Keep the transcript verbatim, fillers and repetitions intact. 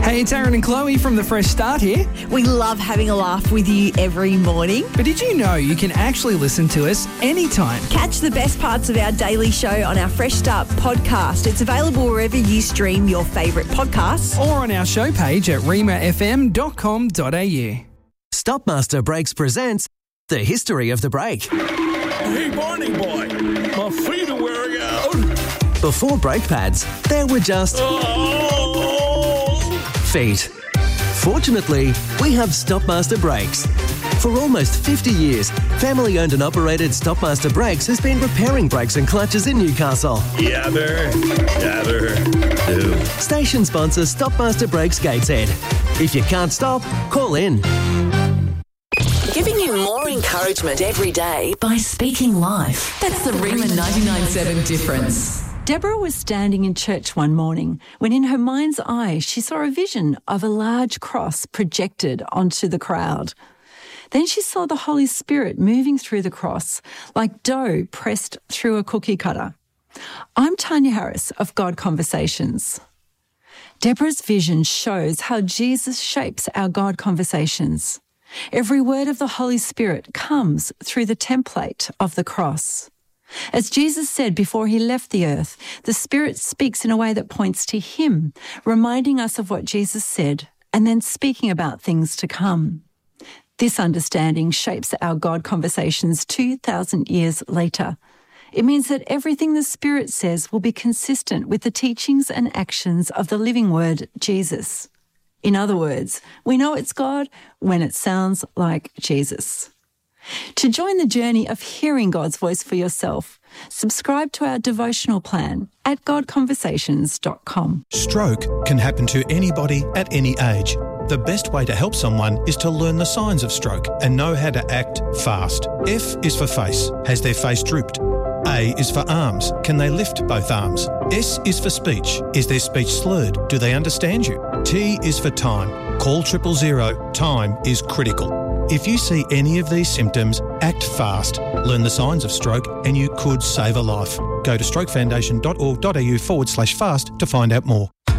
Hey, it's Aaron and Chloe from The Fresh Start here. We love having a laugh with you every morning. But did you know you can actually listen to us anytime? Catch the best parts of our daily show on our Fresh Start podcast. It's available wherever you stream your favourite podcasts. Or on our show page at rima f m dot com dot a u. Stopmaster Brakes presents The History of the Brake. Hey, Barney boy, my feet are wearing out. Before brake pads, there were just Oh! feet. Fortunately, we have Stopmaster Brakes. For almost fifty years, family-owned and operated Stopmaster Brakes has been repairing brakes and clutches in Newcastle. Yabber, yabber, do. Station sponsor Stopmaster Brakes Gateshead. If you can't stop, call in. Giving you more encouragement every day by speaking life. That's the Rima ninety-nine point seven difference. Deborah was standing in church one morning when in her mind's eye she saw a vision of a large cross projected onto the crowd. Then she saw the Holy Spirit moving through the cross like dough pressed through a cookie cutter. I'm Tanya Harris of God Conversations. Deborah's vision shows how Jesus shapes our God Conversations. Every word of the Holy Spirit comes through the template of the cross. As Jesus said before he left the earth, the Spirit speaks in a way that points to him, reminding us of what Jesus said and then speaking about things to come. This understanding shapes our God Conversations two thousand years later. It means that everything the Spirit says will be consistent with the teachings and actions of the living Word, Jesus. In other words, we know it's God when it sounds like Jesus. To join the journey of hearing God's voice for yourself, subscribe to our devotional plan at god conversations dot com. Stroke can happen to anybody at any age. The best way to help someone is to learn the signs of stroke and know how to act fast. F is for face. Has their face drooped? A is for arms. Can they lift both arms? S is for speech. Is their speech slurred? Do they understand you? T is for time. Call triple zero. Time is critical. If you see any of these symptoms, act fast. Learn the signs of stroke and you could save a life. Go to strokefoundation.org.au forward slash fast to find out more.